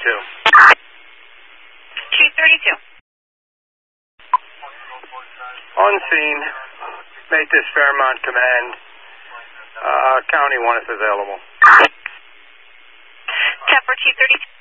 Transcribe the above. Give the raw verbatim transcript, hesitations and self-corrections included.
thirty-two. Chief thirty-two. On scene, make this Fairmont Command. Uh, County one if available. Temper Chief thirty-two.